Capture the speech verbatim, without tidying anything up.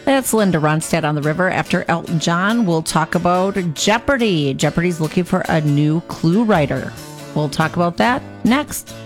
That's Linda Ronstadt on the River. After Elton John, we'll talk about Jeopardy. Jeopardy's looking for a new clue writer. We'll talk about that next.